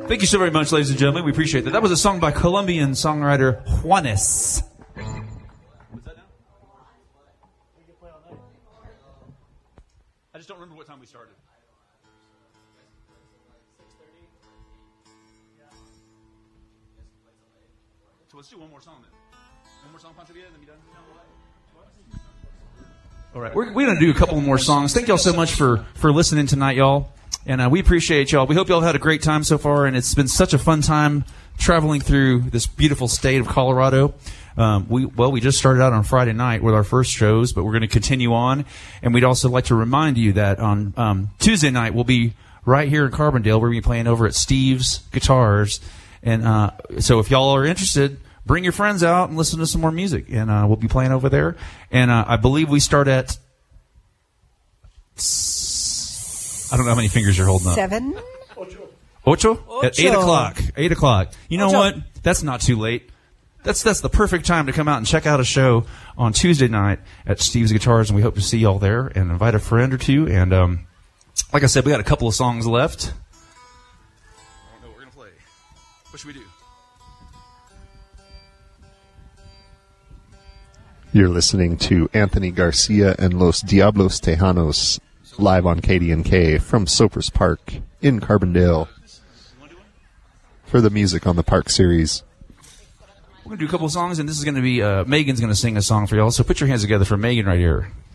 Thank you so very much, ladies and gentlemen. We appreciate that. That was a song by Colombian songwriter Juanes. I just don't remember what time we started. 6:30. So let's do one more song then. One more song, Pancho Villa, and then be done. All right, we're going to do a couple more songs. Thank y'all so much for listening tonight, y'all. And we appreciate y'all. We hope y'all have had a great time so far, and it's been such a fun time traveling through this beautiful state of Colorado. We just started out on Friday night with our first shows, but we're going to continue on. And we'd also like to remind you that on Tuesday night, we'll be right here in Carbondale. We're going to be playing over at Steve's Guitars. And so if y'all are interested, bring your friends out and listen to some more music. And we'll be playing over there. And I believe we start at... I don't know how many fingers you're holding up. 7? Ocho? At 8 o'clock. 8 o'clock. You know what? That's not too late. That's the perfect time to come out and check out a show on Tuesday night at Steve's Guitars, and we hope to see y'all there and invite a friend or two. And like I said, we got a couple of songs left. I don't know what we're going to play. What should we do? You're listening to Anthony Garcia and Los Diablos Tejanos live on KDNK from Sopers Park in Carbondale for the Music on the Park series. We're going to do a couple of songs, and this is going to be Megan's going to sing a song for y'all. So put your hands together for Megan right here.